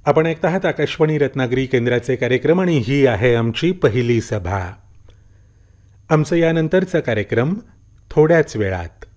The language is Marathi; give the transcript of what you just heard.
आपण ऐकत आहात आकाशवाणी रत्नागिरी केंद्राचे कार्यक्रम आणि ही आहे आमची पहिली सभा. आमचं यानंतरचा कार्यक्रम थोड्याच वेळात.